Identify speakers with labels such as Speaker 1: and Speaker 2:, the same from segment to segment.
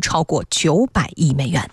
Speaker 1: 超过900亿美元。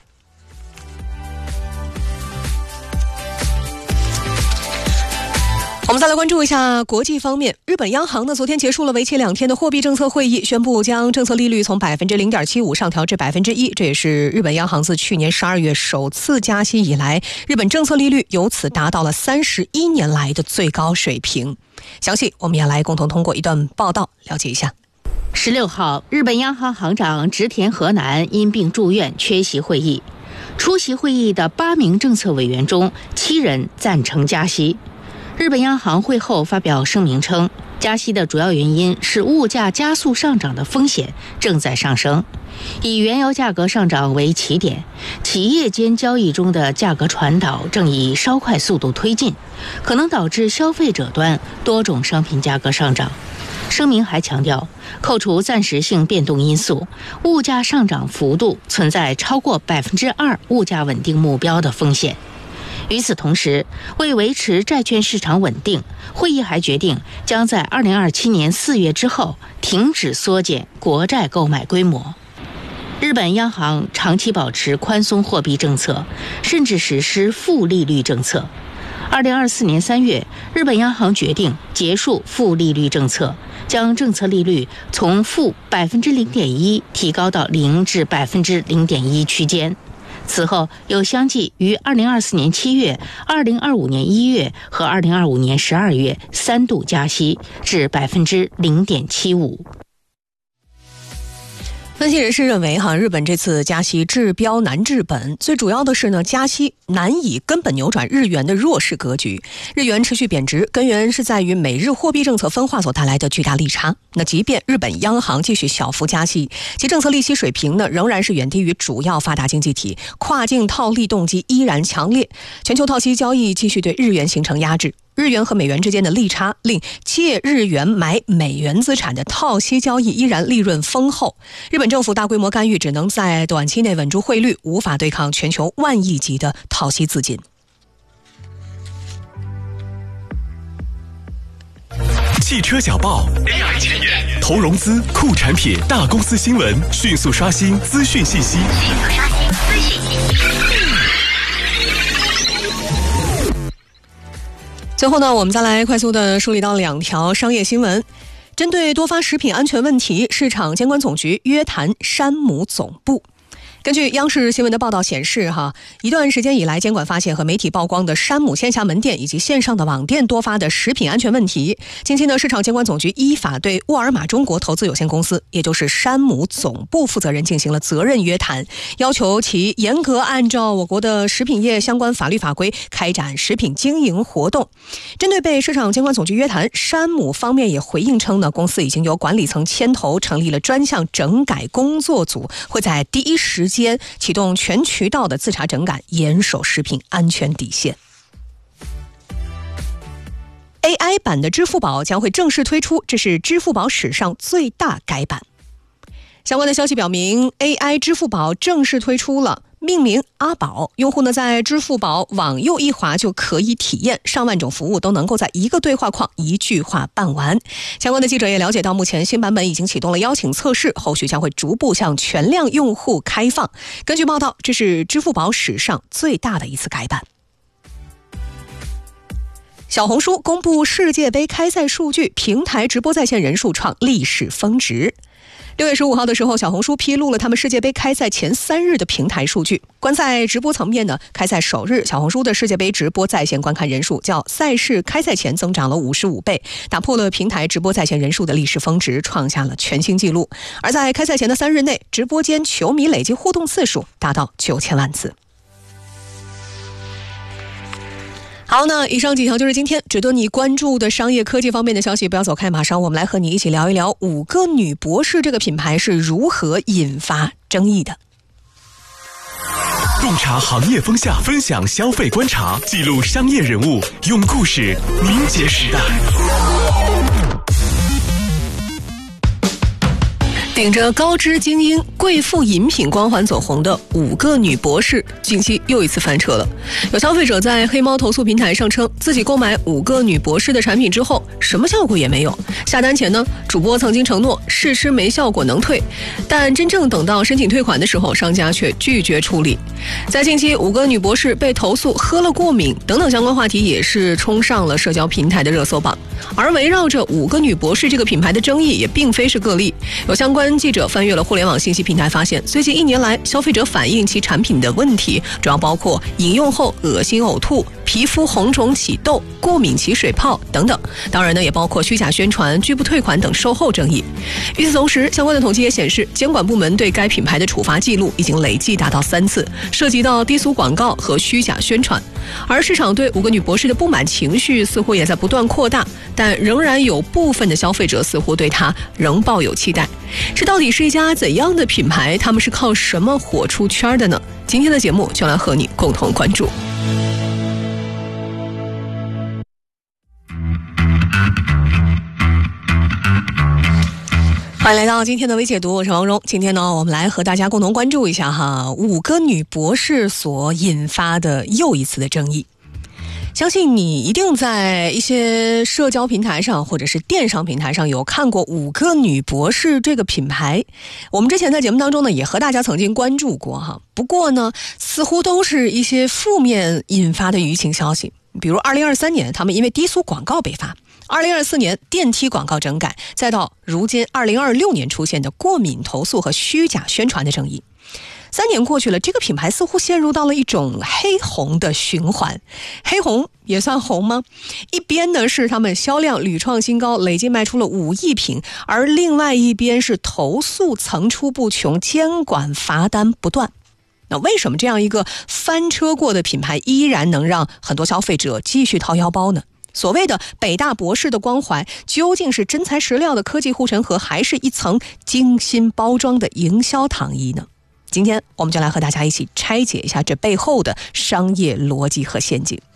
Speaker 1: 我们再来关注一下国际方面，日本央行呢昨天结束了为期2天的货币政策会议，宣布将政策利率从 0.75% 上调至 1%， 这也是日本央行自去年12月首次加息以来，日本政策利率由此达到了31年来的最高水平。详细我们也来共同通过一段报道了解一下。
Speaker 2: 16号，日本央行行长植田和男因病住院缺席会议。出席会议的8名政策委员中7人赞成加息。日本央行会后发表声明称，加息的主要原因是物价加速上涨的风险正在上升，以原油价格上涨为起点，企业间交易中的价格传导正以稍快速度推进，可能导致消费者端多种商品价格上涨。声明还强调，扣除暂时性变动因素，物价上涨幅度存在超过 2% 物价稳定目标的风险。与此同时，为维持债券市场稳定，会议还决定将在2027年4月之后停止缩减国债购买规模。日本央行长期保持宽松货币政策，甚至实施负利率政策。2024年3月，日本央行决定结束负利率政策，将政策利率从负 0.1% 提高到0至 0.1% 区间。此后又相继于2024年7月、2025年1月和2025年12月3度加息至 0.75%。
Speaker 1: 分析人士认为日本这次加息治标难治本，最主要的是加息难以根本扭转日元的弱势格局。日元持续贬值，根源是在于美日货币政策分化所带来的巨大利差。那即便日本央行继续小幅加息，其政策利息水平仍然是远低于主要发达经济体，跨境套利动机依然强烈，全球套息交易继续对日元形成压制。日元和美元之间的利差令借日元买美元资产的套息交易依然利润丰厚。日本政府大规模干预只能在短期内稳住汇率，无法对抗全球万亿级的套息资金。
Speaker 3: 汽车小报 AI 检验，投融资、酷产品、大公司新闻，迅速刷新资讯信息。
Speaker 1: 最后呢，我们再来快速的梳理到2条商业新闻。针对多发食品安全问题，市场监管总局约谈山姆总部。根据央视新闻的报道显示，一段时间以来，监管发现和媒体曝光的山姆线下门店以及线上的网店多发的食品安全问题。近期呢，市场监管总局依法对沃尔玛中国投资有限公司，也就是山姆总部负责人进行了责任约谈，要求其严格按照我国的食品业相关法律法规开展食品经营活动。针对被市场监管总局约谈，山姆方面也回应称呢，公司已经由管理层牵头成立了专项整改工作组，会在第一时间启动全渠道的自查整改，严守食品安全底线。AI 版的支付宝将会正式推出，这是支付宝史上最大改版。相关的消息表明， AI 支付宝正式推出了，命名阿宝，用户呢在支付宝往右一滑就可以体验，上万种服务都能够在一个对话框一句话办完。相关的记者也了解到，目前新版本已经启动了邀请测试，后续将会逐步向全量用户开放。根据报道，这是支付宝史上最大的一次改版。小红书公布世界杯开赛数据，平台直播在线人数创历史峰值。6月15号的时候，小红书披露了他们世界杯开赛前3日的平台数据。观赛直播层面呢，开赛首日，小红书的世界杯直播在线观看人数较赛事开赛前增长了55倍，打破了平台直播在线人数的历史峰值，创下了全新纪录。而在开赛前的3日内，直播间球迷累计互动次数达到9000万次。好，那以上几条就是今天值得你关注的商业科技方面的消息，不要走开，马上我们来和你一起聊一聊5个女博士这个品牌是如何引发争议的。
Speaker 3: 洞察行业风向，分享消费观察，记录商业人物，用故事凝结时代。
Speaker 1: 顶着高知精英贵妇饮品光环走红的5个女博士，近期又一次翻车了。有消费者在黑猫投诉平台上称，自己购买5个女博士的产品之后， 什么效果也没有。下单前呢，主播曾经承诺试吃没效果能退，但真正等到申请退款的时候，商家却拒绝处理。在近期，5个女博士被投诉喝了过敏等等相关话题也是冲上了社交平台的热搜榜。而围绕着5个女博士这个品牌的争议也并非是个例，有相关记者翻阅了互联网信息平台，发现最近1年来，消费者反映其产品的问题主要包括饮用后恶心呕吐、皮肤红肿起痘、过敏起水泡等等，当然呢也包括虚假宣传、拒不退款等售后争议。与此同时，相关的统计也显示，监管部门对该品牌的处罚记录已经累计达到3次，涉及到低俗广告和虚假宣传。而市场对5个女博士的不满情绪似乎也在不断扩大，但仍然有部分的消费者似乎对它仍抱有期待。这到底是一家怎样的品牌？他们是靠什么火出圈的呢？今天的节目就来和你共同关注。欢迎来到今天的微解读，我是王蓉。今天呢，我们来和大家共同关注一下5个女博士所引发的又一次的争议。相信你一定在一些社交平台上或者是电商平台上有看过5个女博士这个品牌。我们之前在节目当中呢，也和大家曾经关注过不过呢，似乎都是一些负面引发的舆情消息。比如2023年，他们因为低俗广告被罚；2024年电梯广告整改，再到如今2026年出现的过敏投诉和虚假宣传的争议。3年过去了，这个品牌似乎陷入到了一种黑红的循环。黑红也算红吗？一边呢是他们销量屡创新高，累计卖出了5亿瓶，而另外一边是投诉层出不穷，监管罚单不断。那为什么这样一个翻车过的品牌依然能让很多消费者继续掏腰包呢？所谓的北大博士的光环，究竟是真材实料的科技护城河，还是一层精心包装的营销糖衣呢？今天我们就来和大家一起拆解一下这背后的商业逻辑和陷阱。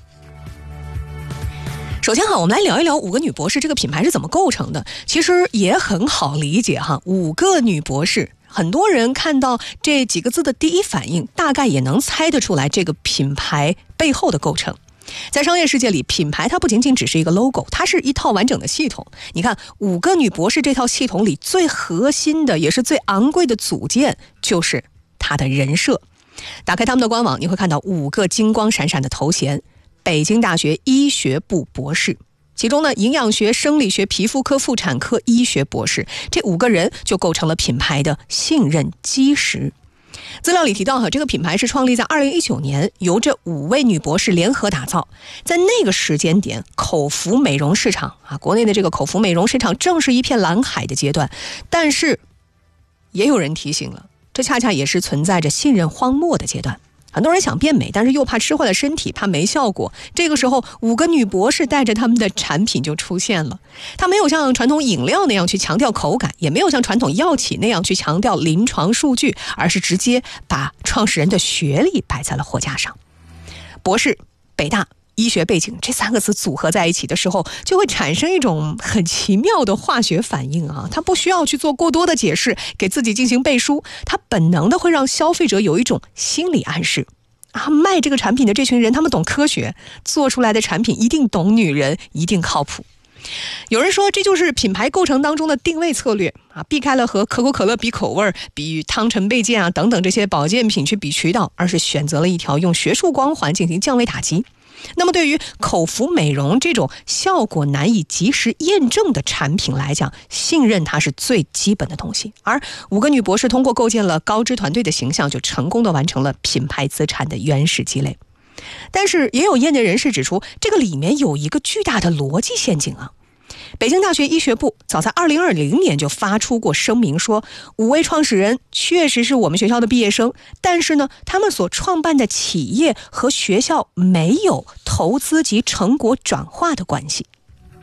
Speaker 1: 首先我们来聊一聊5个女博士这个品牌是怎么构成的。其实也很好理解5个女博士，很多人看到这几个字的第一反应，大概也能猜得出来这个品牌背后的构成。在商业世界里，品牌它不仅仅只是一个 logo， 它是一套完整的系统。你看5个女博士这套系统里最核心的也是最昂贵的组件，就是它的人设。打开他们的官网，你会看到5个金光闪闪的头衔：北京大学医学部博士，其中呢，营养学、生理学、皮肤科、妇产科医学博士，这5个人就构成了品牌的信任基石。资料里提到这个品牌是创立在2019年，由这5位女博士联合打造。在那个时间点，口服美容市场国内的这个口服美容市场正是一片蓝海的阶段。但是也有人提醒了，这恰恰也是存在着信任荒漠的阶段。很多人想变美，但是又怕吃坏了身体，怕没效果。这个时候5个女博士带着他们的产品就出现了。它没有像传统饮料那样去强调口感，也没有像传统药企那样去强调临床数据，而是直接把创始人的学历摆在了货架上。博士、北大、医学背景这3个词组合在一起的时候，就会产生一种很奇妙的化学反应它不需要去做过多的解释，给自己进行背书，它本能的会让消费者有一种心理暗示卖这个产品的这群人他们懂科学，做出来的产品一定懂女人，一定靠谱。有人说这就是品牌构成当中的定位策略避开了和可口可乐比口味、比汤臣倍健等等这些保健品去比渠道，而是选择了一条用学术光环进行降维打击。那么对于口服美容这种效果难以及时验证的产品来讲，信任它是最基本的东西。而5个女博士通过构建了高知团队的形象，就成功的完成了品牌资产的原始积累。但是也有业内人士指出，这个里面有一个巨大的逻辑陷阱北京大学医学部早在2020年就发出过声明说，5位创始人确实是我们学校的毕业生，但是呢，他们所创办的企业和学校没有投资及成果转化的关系。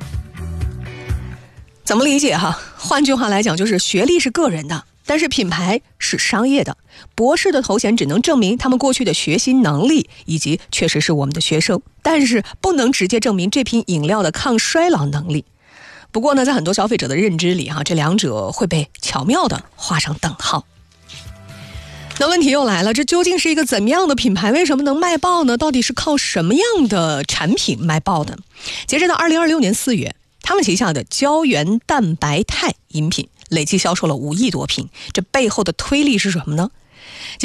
Speaker 1: 怎么理解换句话来讲，就是学历是个人的，但是品牌是商业的。博士的头衔只能证明他们过去的学习能力以及确实是我们的学生，但是不能直接证明这瓶饮料的抗衰老能力。不过呢，在很多消费者的认知里这两者会被巧妙地画上等号。那问题又来了，这究竟是一个怎么样的品牌？为什么能卖爆呢？到底是靠什么样的产品卖爆的？截止到2026年4月， 他们旗下的胶原蛋白肽饮品累计销售了5亿多瓶，这背后的推力是什么呢？